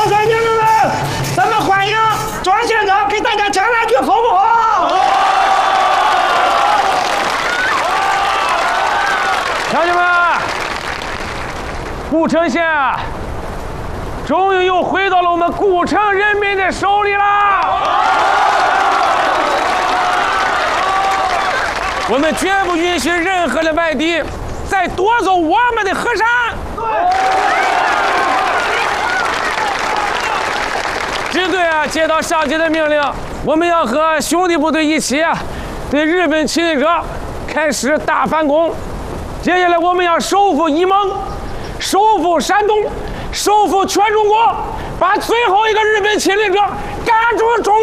丰川兄弟们，咱们欢迎庄县长给大家讲两句，好不好？ 乡亲们，古城县终于又回到了我们古城人民的手里啦！我们绝不允许任何的外敌再夺走我们的河山。支队接到上级的命令，我们要和兄弟部队一起对日本侵略者开始大反攻。接下来我们要收复沂蒙，收复山东，收复全中国，把最后一个日本侵略者赶出中国。